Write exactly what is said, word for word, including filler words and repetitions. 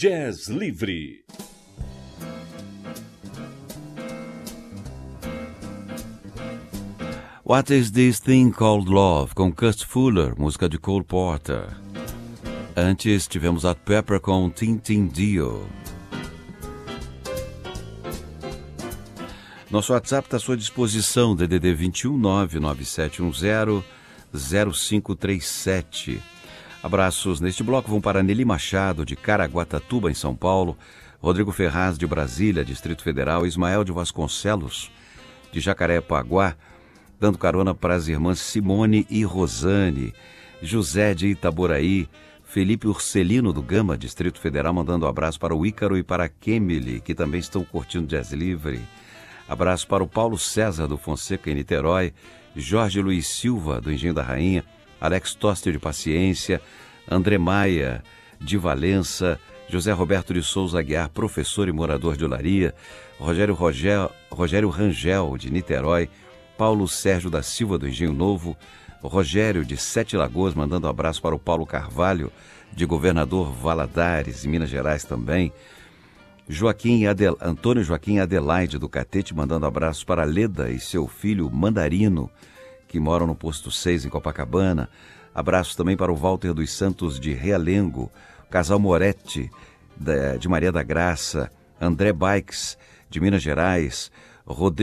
Jazz Livre. What is This Thing Called Love, com Curt Fuller, música de Cole Porter. Antes tivemos Hot Pepper com Tin Tin Dio. Nosso WhatsApp está à sua disposição, D D D vinte e um, nove nove sete um zero, zero cinco três sete. Abraços neste bloco vão para Nelly Machado, de Caraguatatuba, em São Paulo, Rodrigo Ferraz, de Brasília, Distrito Federal, Ismael de Vasconcelos, de Jacarepaguá, dando carona para as irmãs Simone e Rosane, José de Itaboraí, Felipe Urcelino do Gama, Distrito Federal, mandando um abraço para o Ícaro e para a Kemily, que também estão curtindo Jazz Livre. Abraço para o Paulo César do Fonseca, em Niterói, Jorge Luiz Silva, do Engenho da Rainha, Alex Toster de Paciência, André Maia, de Valença, José Roberto de Souza Aguiar, professor e morador de Olaria, Rogério, Rogel, Rogério Rangel, de Niterói, Paulo Sérgio da Silva, do Engenho Novo, Rogério, de Sete Lagoas, mandando um abraço para o Paulo Carvalho, de Governador Valadares, em Minas Gerais também, Joaquim Adel... Antônio Joaquim Adelaide, do Catete, mandando um abraço para Leda e seu filho Mandarino, que moram no Posto seis, em Copacabana. Abraços também para o Walter dos Santos, de Realengo, o casal Moretti, de Maria da Graça, André Bikes, de Minas Gerais, Rodrigo